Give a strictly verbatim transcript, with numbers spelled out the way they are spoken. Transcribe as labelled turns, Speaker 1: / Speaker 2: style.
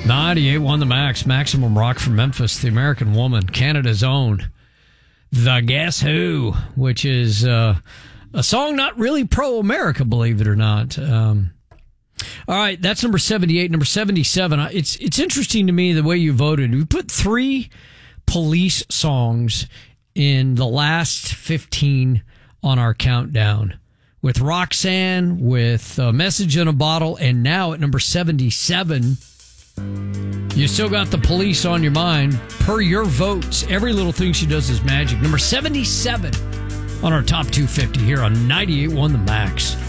Speaker 1: ninety-eight won the Max. Maximum Rock from Memphis, the American Woman, Canada's own. The Guess Who, which is uh, a song not really pro-America, believe it or not. Um, all right, that's number seventy-eight. Number seventy-seven, it's it's interesting to me the way you voted. We put three Police songs in the last fifteen on our countdown, with Roxanne, with a Message in a Bottle, and now at number seventy-seven, you still got the Police on your mind. Per your votes, every little thing she does is magic. Number seventy-seven on our top two fifty here on ninety-eight one The Max.